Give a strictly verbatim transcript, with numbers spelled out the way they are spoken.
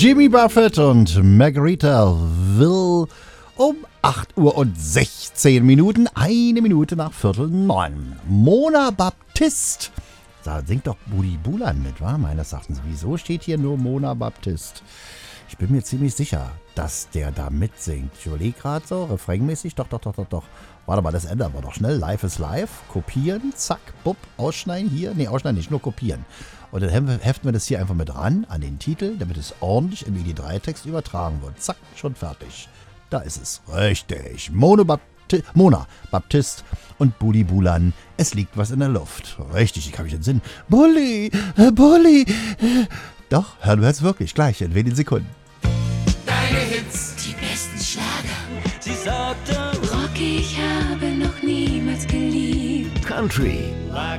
Jimmy Buffett und Margarita Will um acht Uhr und sechzehn Minuten, eine Minute nach Viertel neun. Mona Baptist. Da singt doch Budi Bulan mit, wa? Meines Erachtens. Wieso steht hier nur Mona Baptist? Ich bin mir ziemlich sicher, dass der da mitsingt. Ich überlege gerade so, refrainmäßig. Doch, doch, doch, doch, doch. Warte mal, das ändern wir doch schnell. Live is live. Kopieren, zack, bupp, ausschneiden hier. Nee, ausschneiden nicht, nur kopieren. Und dann heften wir das hier einfach mit ran an den Titel, damit es ordentlich im I D drei Text übertragen wird. Zack, schon fertig. Da ist es. Richtig. Mona Baptist, Mona Baptist und Budi Bulan. Es liegt was in der Luft. Richtig, ich kann mich entsinnen. Bulli, äh, Bulli. Äh. Doch, hören wir es wirklich. Gleich in wenigen Sekunden. Deine Hits, die besten Schlager. Sie sagte, Rocky, ich habe noch niemals geliebt. Country. lag